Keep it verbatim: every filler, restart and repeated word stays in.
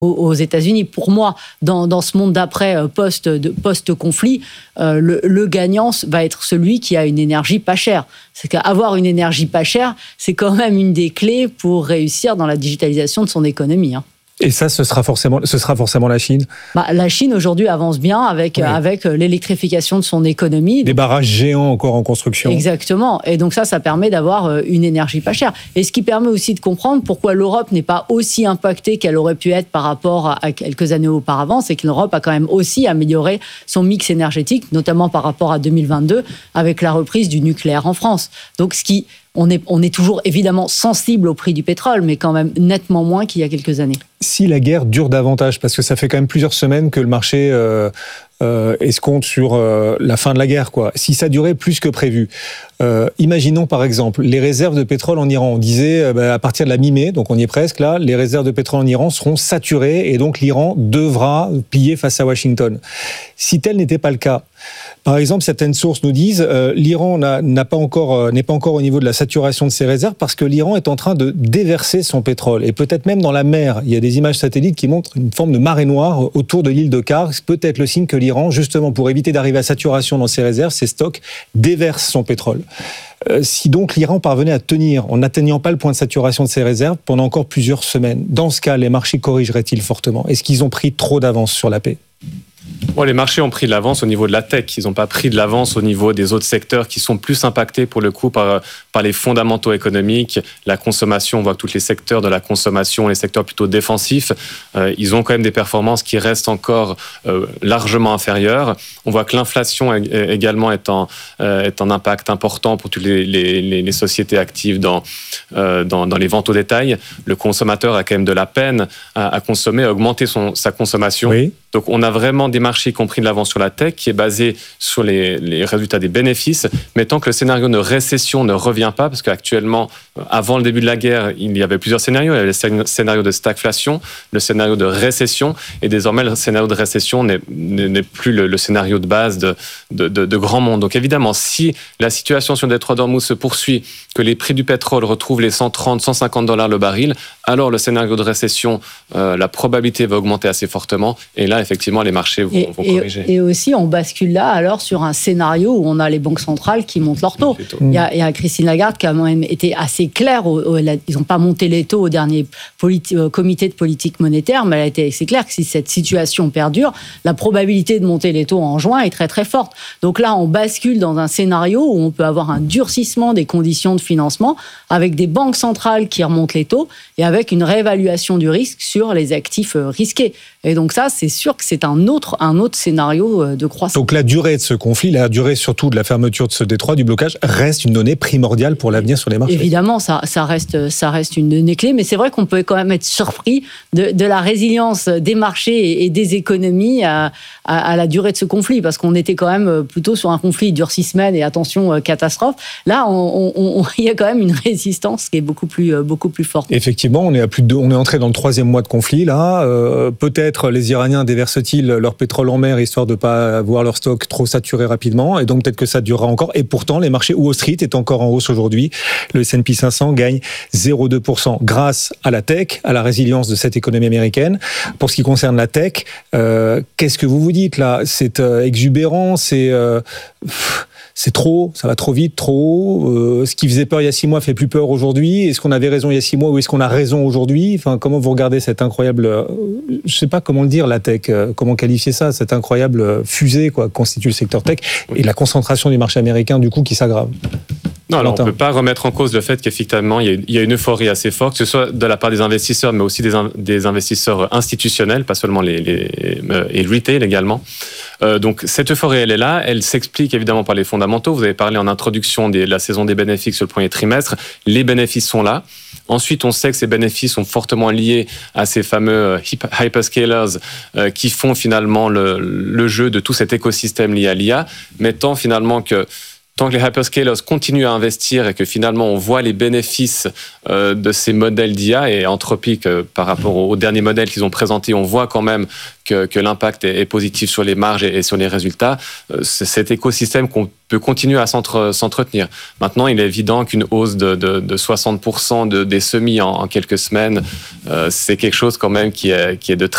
aux États-Unis. Pour moi, dans, dans ce monde d'après euh, post, de, post-conflit, euh, le, le gagnant va être celui qui a une énergie pas chère. C'est qu'avoir une énergie pas chère, c'est quand même une des clés pour réussir dans la digitalisation de son économie. Hein. Et ça, ce sera forcément, ce sera forcément la Chine. Bah, la Chine aujourd'hui avance bien avec oui. avec l'électrification de son économie. Des barrages géants encore en construction. Exactement. Et donc ça, ça permet d'avoir une énergie pas chère. Et ce qui permet aussi de comprendre pourquoi l'Europe n'est pas aussi impactée qu'elle aurait pu être par rapport à quelques années auparavant, c'est que l'Europe a quand même aussi amélioré son mix énergétique, notamment par rapport à deux mille vingt-deux, avec la reprise du nucléaire en France. Donc ce qui On est, on est toujours évidemment sensible au prix du pétrole, mais quand même nettement moins qu'il y a quelques années. Si la guerre dure davantage, parce que ça fait quand même plusieurs semaines que le marché euh, euh, escompte sur euh, la fin de la guerre, quoi. Si ça durait plus que prévu, euh, imaginons par exemple les réserves de pétrole en Iran. On disait euh, bah, à partir de la mi-mai, donc on y est presque là, les réserves de pétrole en Iran seront saturées et donc l'Iran devra plier face à Washington. Si tel n'était pas le cas, par exemple, certaines sources nous disent euh, l'Iran n'a, n'a pas encore, euh, n'est pas encore au niveau de la saturation de ses réserves parce que l'Iran est en train de déverser son pétrole. Et peut-être même dans la mer. Il y a des images satellites qui montrent une forme de marée noire autour de l'île de Kar. C'est peut-être le signe que l'Iran, justement, pour éviter d'arriver à saturation dans ses réserves, ses stocks, déverse son pétrole. Euh, si donc l'Iran parvenait à tenir en n'atteignant pas le point de saturation de ses réserves pendant encore plusieurs semaines, dans ce cas, les marchés corrigeraient-ils fortement ? Est-ce qu'ils ont pris trop d'avance sur la paix ? Bon, les marchés ont pris de l'avance au niveau de la tech. Ils n'ont pas pris de l'avance au niveau des autres secteurs qui sont plus impactés pour le coup par, par les fondamentaux économiques, la consommation. On voit que tous les secteurs de la consommation, les secteurs plutôt défensifs, euh, ils ont quand même des performances qui restent encore euh, largement inférieures. On voit que l'inflation également est en, euh, est en impact important pour toutes les, les, les sociétés actives dans, euh, dans, dans les ventes au détail. Le consommateur a quand même de la peine à, à consommer, à augmenter son, sa consommation. Oui. Donc on a vraiment des marchés qui ont pris de l'avance sur la tech, qui est basé sur les, les résultats des bénéfices, mais tant que le scénario de récession ne revient pas, parce qu'actuellement, avant le début de la guerre, il y avait plusieurs scénarios. Il y avait le scénario de stagflation, le scénario de récession, et désormais le scénario de récession n'est, n'est plus le, le scénario de base de, de, de, de grand monde. Donc évidemment, si la situation sur le détroit d'Ormuz se poursuit, que les prix du pétrole retrouvent les cent trente, cent cinquante dollars le baril, alors le scénario de récession, euh, la probabilité va augmenter assez fortement, et là, effectivement, les marchés vont, et, vont corriger. Et, et aussi, on bascule là, alors, sur un scénario où on a les banques centrales qui montent leurs taux. Il y a, il y a Christine Lagarde qui a quand même été assez claire. Au, au, ils n'ont pas monté les taux au dernier politi- au comité de politique monétaire, mais elle a été assez claire que si cette situation perdure, la probabilité de monter les taux en juin est très, très forte. Donc là, on bascule dans un scénario où on peut avoir un durcissement des conditions de financement avec des banques centrales qui remontent les taux et avec une réévaluation du risque sur les actifs risqués. Et donc ça, c'est sûr que c'est un autre, un autre scénario de croissance. Donc la durée de ce conflit, la durée surtout de la fermeture de ce détroit, du blocage, reste une donnée primordiale pour l'avenir sur les marchés. Évidemment, ça, ça, reste, ça reste une donnée clé, mais c'est vrai qu'on peut quand même être surpris de, de la résilience des marchés et des économies à, à, à la durée de ce conflit, parce qu'on était quand même plutôt sur un conflit qui dure six semaines et attention, catastrophe. Là, on, on, on, il y a quand même une résistance qui est beaucoup plus, beaucoup plus forte. Effectivement, on est, à plus de, on est entré dans le troisième mois de conflit, là. Euh, peut-être les Iraniens déversent-ils leur pétrole en mer histoire de ne pas avoir leur stock trop saturé rapidement, et donc peut-être que ça durera encore. Et pourtant, les marchés Wall Street est encore en hausse aujourd'hui. Le S and P cinq cents gagne zéro virgule deux pour cent grâce à la tech, à la résilience de cette économie américaine. Pour ce qui concerne la tech, euh, qu'est-ce que vous vous dites là ? C'est euh, exubérant, c'est... Euh, pff, c'est trop, ça va trop vite, trop haut. Euh, ce qui faisait peur il y a six mois fait plus peur aujourd'hui. Est-ce qu'on avait raison il y a six mois ou est-ce qu'on a raison aujourd'hui ? Enfin, comment vous regardez cette incroyable, euh, je sais pas comment le dire, la tech, euh, comment qualifier ça, cette incroyable fusée quoi constitue le secteur tech et la concentration du marché américain du coup qui s'aggrave. Non, alors on ne peut pas remettre en cause le fait qu'effectivement, il y a une euphorie assez forte, que ce soit de la part des investisseurs, mais aussi des, in- des investisseurs institutionnels, pas seulement les, les, euh, et le retail également. Euh, donc cette euphorie, elle est là, elle s'explique évidemment par les fondamentaux. Vous avez parlé en introduction de la saison des bénéfices sur le premier trimestre. Les bénéfices sont là. Ensuite, on sait que ces bénéfices sont fortement liés à ces fameux hyperscalers euh, qui font finalement le, le jeu de tout cet écosystème lié à l'I A, mettant finalement que tant que les hyperscalers continuent à investir et que finalement on voit les bénéfices euh, de ces modèles d'I A, et Anthropic euh, par rapport aux, aux derniers modèles qu'ils ont présentés, on voit quand même que, que l'impact est, est positif sur les marges et, et sur les résultats. Euh, c'est cet écosystème qu'on peut continuer à s'entre, s'entretenir. Maintenant, il est évident qu'une hausse de, de, de soixante pour cent de, des semis en, en quelques semaines, euh, c'est quelque chose quand même qui est, qui est de très